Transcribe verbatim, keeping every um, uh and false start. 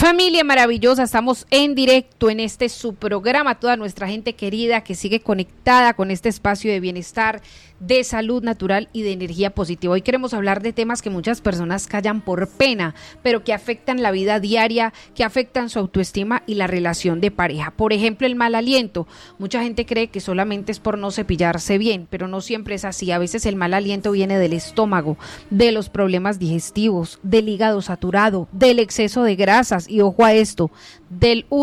Familia maravillosa, estamos en directo en este su programa, toda nuestra gente querida que sigue conectada con este espacio de bienestar, de salud natural y de energía positiva. Hoy queremos hablar de temas que muchas personas callan por pena, pero que afectan la vida diaria, que afectan su autoestima y la relación de pareja. Por ejemplo, el mal aliento. Mucha gente cree que solamente es por no cepillarse bien, pero no siempre es así. A veces el mal aliento viene del estómago, de los problemas digestivos, del hígado saturado, del exceso de grasas y ojo a esto, del